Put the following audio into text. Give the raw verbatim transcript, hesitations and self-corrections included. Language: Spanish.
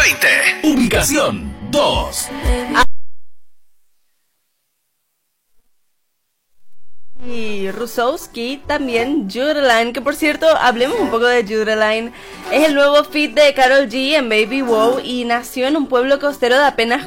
veinte. Ubicación dos. Y Rusowski, también Judeline, que por cierto, hablemos un poco de Judeline. Es el nuevo feat de Karol G en Baby Wow y nació en un pueblo costero de apenas